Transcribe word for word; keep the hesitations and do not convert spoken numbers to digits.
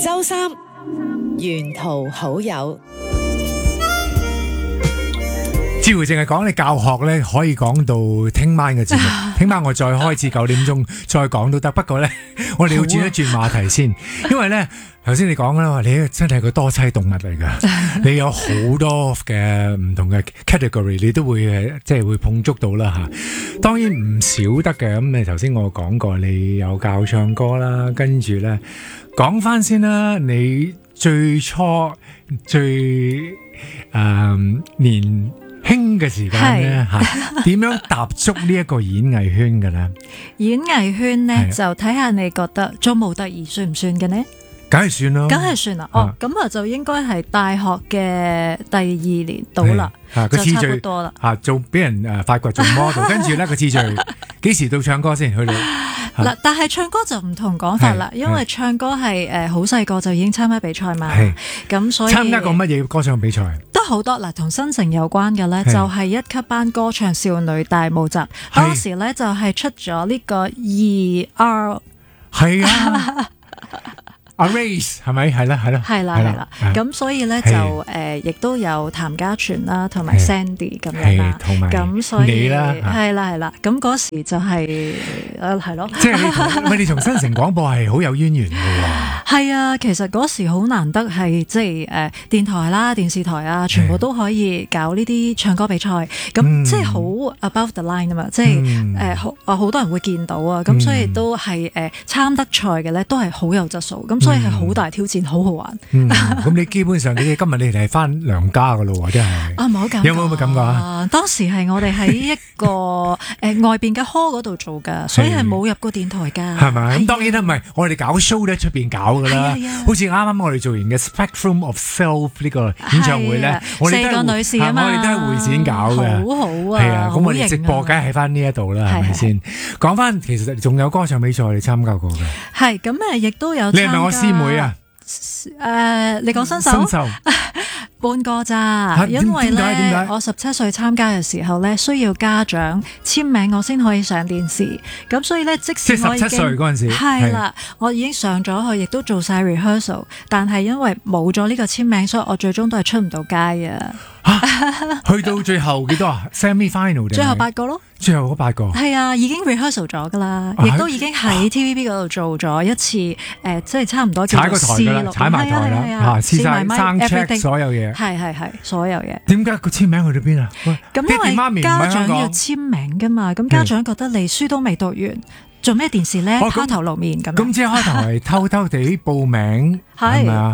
周三沿途好友。 只會淨係講你教學咧，可以講到聽晚嘅節目。聽晚我再開始九點鐘再講都得。不過咧，我哋要轉一轉話題先，因為咧頭先你講啦，話你真係個多棲動物嚟㗎，你有好多嘅唔同嘅 category， 你都會誒即係會碰觸到啦嚇。當然唔少得嘅。咁你頭先我講過，你有教唱歌啦，跟住咧講翻先啦，你最初最誒、呃、年興嘅時間咧嚇，點樣踏足呢一個演藝圈嘅咧？ 演藝圈咧就睇下你覺得做模特兒算唔算嘅呢？ 梗係算啦， 梗係算啦。哦，咁啊就應該係大學嘅第二年到啦，就差唔多啦。 嚇，做俾人誒發掘做 model， 跟住咧個次序幾時到唱歌先去到？ 嗱，但係唱歌就唔同講法啦，因為唱歌係誒好細個就已經參加比賽嘛，咁所以參加過乜嘢歌唱比賽？ 都好多嗱，同新城有關嘅咧，就係一級班歌唱少女大募集，當時咧就係出咗呢個二 R， 係啊。阿 Race 係咪？係啦係啦係啦係啦，咁所以咧就誒亦都有譚家傳啦，同埋 Sandy 咁樣啦，咁所以你啦係啦係啦，咁嗰時就係誒係咯， 即係你同喂你同新城廣播係好有淵源嘅喎。係啊，其實嗰時好難得係即係誒電台啦、電視台啊，全部都可以搞呢啲唱歌比賽，咁即係好 above the line 啊嘛，即係誒好啊好多人會見到啊，咁所以都係誒參得賽嘅咧，都係好有質素咁。所以係好大挑戰，好好玩。嗯， 咁你基本上你今日你哋係翻娘家噶咯喎，真係。 啊，冇感覺。 有冇咁嘅感覺啊？ 當時係我哋喺一個誒外邊嘅 hall 嗰度做㗎，所以係冇入過電台㗎。 係咪？咁當然啦，唔係我哋搞 show 咧，出邊搞㗎啦。好似啱啱我哋做完嘅 Spectrum of Self 呢個演唱會咧，我哋四個女士啊嘛， 我哋都係會展搞嘅。 好好啊。 係啊，咁我哋直播梗係喺翻呢一度啦，係咪先？講翻其實仲有歌唱比賽你參加過嘅。 係咁誒，亦都有。 你係咪我師妹啊？ 誒、呃，你講新手？ 新手半個咋？因為咧，我十七歲參加嘅時候咧，需要家長簽名，我先可以上電視。咁所以咧，即使我已經即係十七歲嗰陣時， 係啦，我已經上咗去，亦都做晒 rehearsal， 但係因為冇咗呢個簽名，所以我最終都係出唔到街啊！ 去到最後幾多啊 ？Semi final 最後八個咯。 最後嗰八個係啊，已經 rehearsal 咗噶啦，亦、啊、都已經喺 T V B 嗰度做咗一次，誒、呃，即係差唔多踩個台噶啦，踩埋台啦，吓，試晒生 check 所有嘢， 係係係，所有嘢。 點解個簽名去到邊啊？ 咁因為家長要簽名噶嘛，咁家長覺得你書都未讀完，做咩電視咧？拋頭露面咁。 咁即係開頭係偷偷地報名，係咪啊？